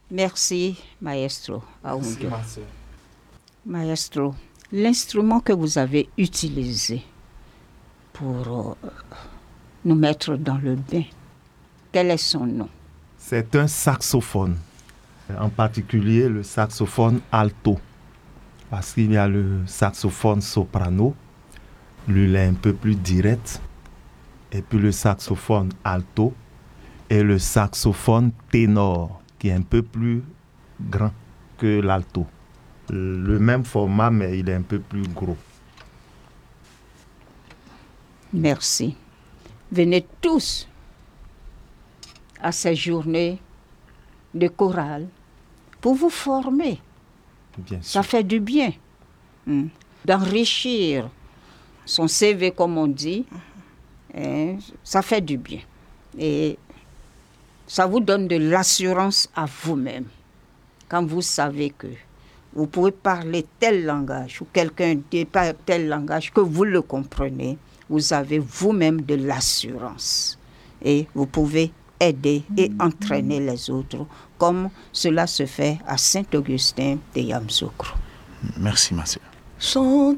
Merci, maestro Aoundou. Merci, ma sœur. Maestro, l'instrument que vous avez utilisé pour nous mettre dans le bain, quel est son nom? C'est un saxophone, en particulier le saxophone alto, parce qu'il y a le saxophone soprano, lui il est un peu plus direct, et puis le saxophone alto et le saxophone ténor, qui est un peu plus grand que l'alto. Le même format, mais il est un peu plus gros. Merci. Venez tous à ces journées de chorale pour vous former. Bien Ça sûr. fait du bien d'enrichir son CV, comme on dit. Ça fait du bien. Et ça vous donne de l'assurance à vous-même. Quand vous savez que vous pouvez parler tel langage ou quelqu'un dit pas tel langage, que vous le comprenez, vous avez vous-même de l'assurance. Et vous pouvez aider et entraîner les autres, comme cela se fait à Saint-Augustin de Yamoussoukro. Merci, ma sœur. Chantons